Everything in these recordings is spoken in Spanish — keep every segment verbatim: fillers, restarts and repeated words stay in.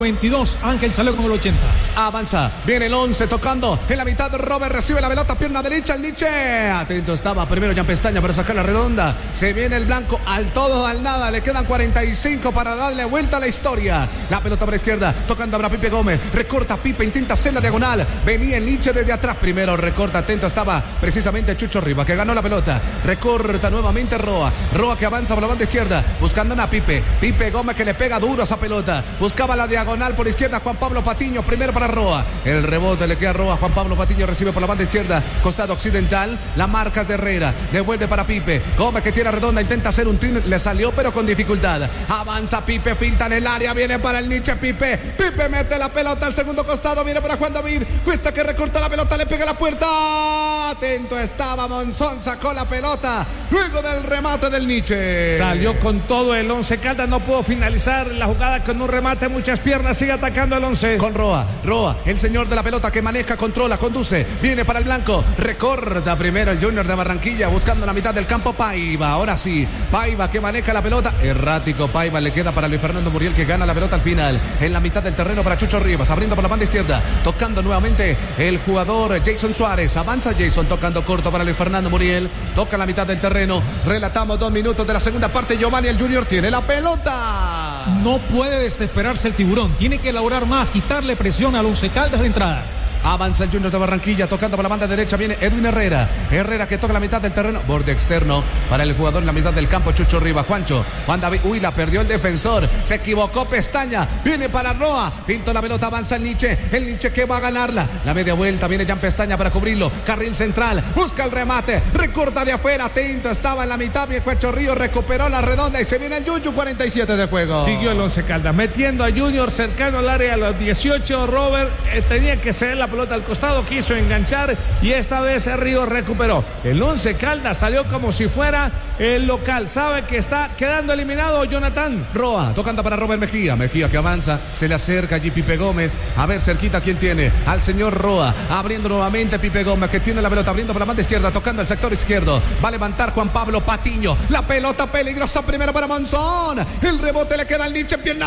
veintidós, Ángel salió con el ochenta. Avanza, viene el once tocando en la mitad. Robert recibe la pelota, pierna derecha, el Nietzsche. Atento estaba primero Jan Pestaña para sacar la redonda. Se viene el blanco al todo, al nada. Le quedan cuarenta y cinco para darle vuelta a la historia. La pelota para la izquierda, tocando para Pipe Gómez. Recorta Pipe, intenta hacer la diagonal. Venía el Nietzsche desde atrás. Primero recorta, atento estaba precisamente Chucho Rivas, que ganó la pelota. Recorta nuevamente Roa. Roa que avanza por la banda izquierda, buscando a Pipe. Pipe Gómez que le pega duro a esa pelota. Buscaba la diagonal por izquierda, Juan Pablo Patiño, primero para Roa. El rebote le queda a Roa. Juan Pablo Patiño recibe por la banda izquierda, costado occidental. La marca de Herrera, devuelve para Pipe. Gómez que tira redonda, intenta hacer un tiro, le salió pero con dificultad. Avanza Pipe, finta en el área, viene para el Nietzsche Pipe. Pipe mete la pelota al segundo costado, viene para Juan David. Cuesta que recorta la pelota, le pega la puerta. Atento estaba Monzón, sacó la pelota luego del remate del Nietzsche. Salió con todo el Once Caldas, no pudo finalizar la jugada con un remate, muchas piernas. Sigue atacando el once. Con Roa, Roa, el señor de la pelota que maneja, controla, conduce, viene para el blanco, recorta primero el Junior de Barranquilla, buscando la mitad del campo. Paiva, ahora sí, Paiva que maneja la pelota, errático Paiva, le queda para Luis Fernando Muriel que gana la pelota al final, en la mitad del terreno para Chucho Rivas, abriendo por la banda izquierda, tocando nuevamente el jugador Jason Suárez, avanza Jason, tocando corto para Luis Fernando Muriel, toca la mitad del terreno, relatamos dos minutos de la segunda parte. Giovanni, el Junior tiene la pelota. No puede desesperarse el tiburón, tiene que elaborar más, quitarle presión al Once Caldas de entrada. Avanza el Junior de Barranquilla, tocando por la banda derecha, viene Edwin Herrera. Herrera que toca la mitad del terreno, borde externo para el jugador en la mitad del campo, Chucho Rivas. Juancho, Juan David, uy, la perdió el defensor, se equivocó Pestaña, viene para Roa, pinto la pelota, avanza el Nietzsche, el Nietzsche que va a ganarla, la media vuelta, viene Jan Pestaña para cubrirlo, carril central, busca el remate, recorta de afuera, atento, estaba en la mitad, bien Cuecho Río, recuperó la redonda y se viene el Yuyu, cuarenta y siete de juego. Siguió el Once Caldas, metiendo a Junior cercano al área a los dieciocho, Robert eh, tenía que ceder la pelota al costado, quiso enganchar y esta vez Río recuperó. El Once Caldas salió como si fuera el local, sabe que está quedando eliminado Jonathan. Roa, tocando para Robert Mejía, Mejía que avanza, se le acerca allí Pipe Gómez, a ver cerquita quién tiene, al señor Roa, abriendo nuevamente Pipe Gómez que tiene la pelota, abriendo por la banda izquierda, tocando el sector izquierdo, va a levantar Juan Pablo Patiño, la pelota peligrosa primero para Monzón, el rebote le queda al Nietzsche, pierna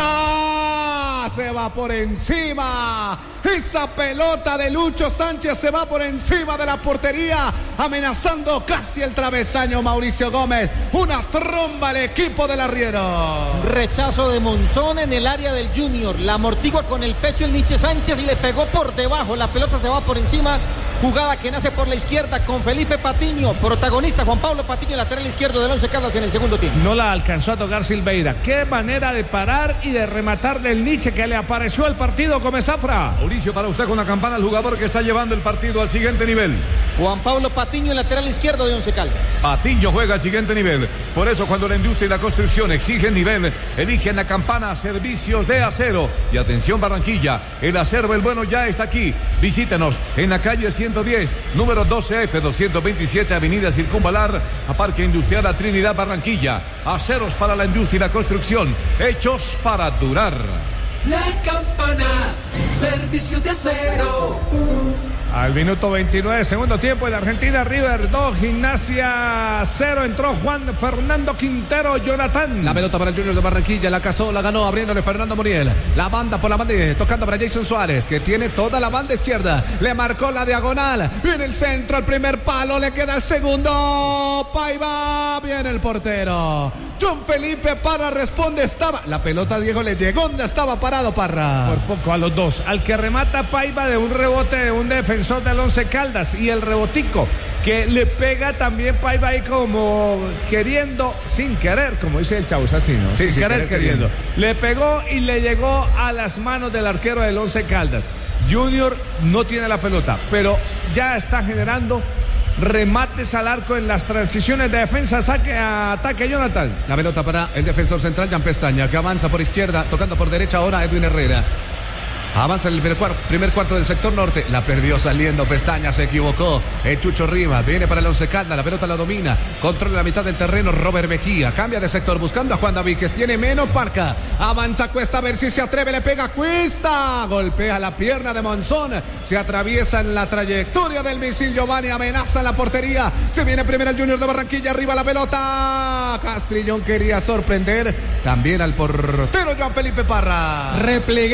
derecha, se va por encima, esa pelota de Lucho Sánchez se va por encima de la portería, amenazando casi el travesaño Mauricio Gómez. Una tromba al equipo del arriero. Rechazo de Monzón en el área del Junior. La amortigua con el pecho el Nietzsche Sánchez y le pegó por debajo. La pelota se va por encima. Jugada que nace por la izquierda con Felipe Patiño. Protagonista Juan Pablo Patiño, lateral izquierdo del Once Caldas en el segundo tiempo. No la alcanzó a tocar Silveira. Qué manera de parar y de rematar del Nietzsche que le apareció al partido como Zafra. Mauricio, para usted con la campana, el jugador que está llevando el partido al siguiente nivel. Juan Pablo Patiño, lateral izquierdo de Once Caldas. Patiño juega al siguiente nivel. Por eso cuando la industria y la construcción exigen nivel, eligen la campana Servicios de Acero. Y atención Barranquilla, el acero el bueno ya está aquí. Visítenos en la calle ciento diez, número doce F, doscientos veintisiete, avenida Circunvalar, a Parque Industrial La Trinidad, Barranquilla. Aceros para la industria y la construcción, hechos para durar. La campana, Servicios de Acero. Al minuto veintinueve, segundo tiempo, en Argentina, River dos, Gimnasia cero, entró Juan Fernando Quintero, Jonathan. La pelota para el Junior de Barranquilla, la cazó, la ganó, abriéndole Fernando Muriel. La banda por la banda, tocando para Jason Suárez, que tiene toda la banda izquierda. Le marcó la diagonal, viene el centro, el primer palo, le queda el segundo. Paiva, viene el portero. John Felipe Parra responde, estaba. La pelota, Diego, le llegó donde estaba parado Parra. Por poco a los dos. Al que remata Paiva de un rebote de un defensor del Once Caldas y el rebotico que le pega también Paiva ahí como queriendo, sin querer, como dice el Chauza, así, ¿no? Sí, sin sí, querer, queriendo. queriendo. Le pegó y le llegó a las manos del arquero del Once Caldas. Junior no tiene la pelota, pero ya está generando remates al arco en las transiciones de defensa, saque a ataque, Jonathan. La pelota para el defensor central, Jan Pestaña, que avanza por izquierda, tocando por derecha ahora Edwin Herrera. Avanza en el primer cuarto, primer cuarto del sector norte. La perdió saliendo Pestaña, se equivocó. El Chucho Rivas viene para el Once Caldas. La pelota la domina. Controla la mitad del terreno Robert Mejía. Cambia de sector buscando a Juan David, que tiene menos parca. Avanza Cuesta a ver si se atreve. Le pega Cuesta. Golpea la pierna de Monzón. Se atraviesa en la trayectoria del misil Giovanni. Amenaza en la portería. Se viene primero el Junior de Barranquilla. Arriba la pelota. Castrillón quería sorprender también al portero Juan Felipe Parra. Replegar